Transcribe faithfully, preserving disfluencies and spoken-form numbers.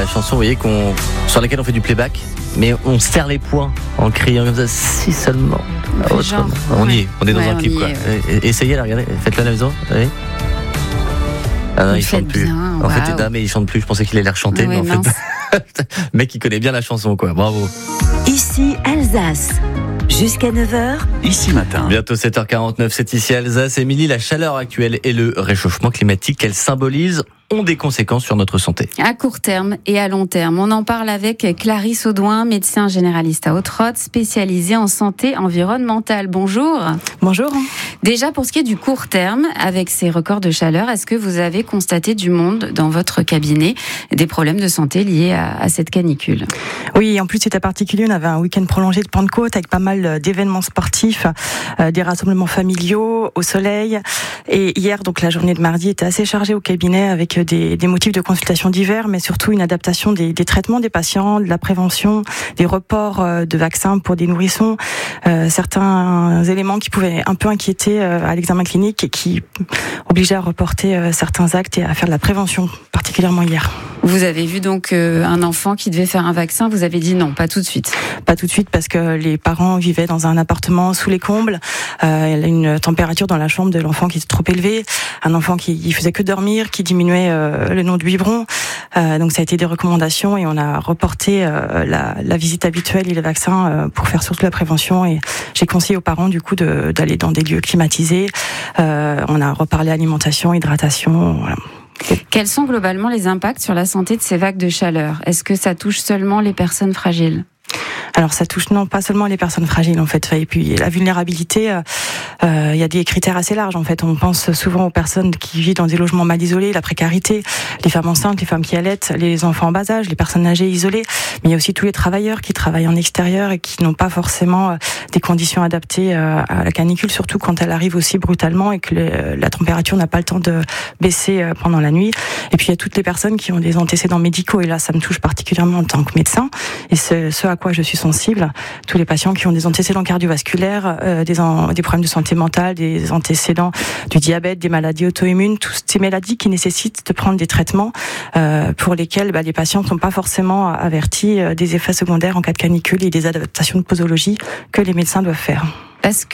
la chanson, vous voyez, qu'on, sur laquelle on fait du playback, mais on serre les poings en criant comme ça, si seulement. On, genre, on ouais. y est, on est dans ouais, un clip, quoi. Est, ouais. Essayez, là, regardez, faites-le à la maison, vous voyez. Ah non, il chante plus. Bien, en wow. fait, non, mais il chante plus. Je pensais qu'il allait chanter, ah ouais, mais en mince. fait, le mec, il connaît bien la chanson, quoi. Bravo. Ici Alsace. Jusqu'à neuf heures. Ici matin. Bientôt sept heures quarante-neuf, c'est ici Alsace. Émilie, la chaleur actuelle et le réchauffement climatique qu'elle symbolise ont des conséquences sur notre santé. À court terme et à long terme. On en parle avec Clarisse Audouin, médecin généraliste à Haute-Rotte, spécialisée en santé environnementale. Bonjour. Bonjour. Déjà, pour ce qui est du court terme, avec ces records de chaleur, est-ce que vous avez constaté du monde dans votre cabinet, des problèmes de santé liés à, à cette canicule? Oui, en plus c'était particulier, on avait un week-end prolongé de Pentecôte avec pas mal d'événements sportifs, euh, des rassemblements familiaux au soleil. Et hier, donc la journée de mardi était assez chargée au cabinet avec des, des motifs de consultation divers, mais surtout une adaptation des, des traitements des patients, de la prévention, des reports de vaccins pour des nourrissons, euh, certains éléments qui pouvaient un peu inquiéter euh, à l'examen clinique et qui obligeaient à reporter euh, certains actes et à faire de la prévention, particulièrement hier. Vous avez vu donc euh, un enfant qui devait faire un vaccin, vous avez dit non, pas tout de suite. Pas tout de suite parce que les parents vivaient dans un appartement sous les combles, euh, il y a une température dans la chambre de l'enfant qui était trop élevée, un enfant qui il faisait que dormir, qui diminuait euh, le nombre de biberons, euh, donc ça a été des recommandations et on a reporté euh, la, la visite habituelle et les vaccins euh, pour faire surtout la prévention et j'ai conseillé aux parents du coup de, d'aller dans des lieux climatisés, euh, on a reparlé alimentation, hydratation, voilà. Quels sont globalement les impacts sur la santé de ces vagues de chaleur? Est-ce que ça touche seulement les personnes fragiles? Alors ça touche non pas seulement les personnes fragiles en fait, et puis la vulnérabilité, euh, euh, il y a des critères assez larges en fait. On pense souvent aux personnes qui vivent dans des logements mal isolés, la précarité, les femmes enceintes, les femmes qui allaitent, les enfants en bas âge, les personnes âgées isolées, mais il y a aussi tous les travailleurs qui travaillent en extérieur et qui n'ont pas forcément euh, des conditions adaptées euh, à la canicule, surtout quand elle arrive aussi brutalement et que le, la température n'a pas le temps de baisser euh, pendant la nuit. Et puis il y a toutes les personnes qui ont des antécédents médicaux et là ça me touche particulièrement en tant que médecin et ce, ce à quoi je suis sensible, tous les patients qui ont des antécédents cardiovasculaires, euh, des, en, des problèmes de santé mentale, des antécédents du diabète, des maladies auto-immunes, toutes ces maladies qui nécessitent de prendre des traitements euh, pour lesquels bah, les patients ne sont pas forcément avertis euh, des effets secondaires en cas de canicule et des adaptations de posologie que les médecins doivent faire. Parce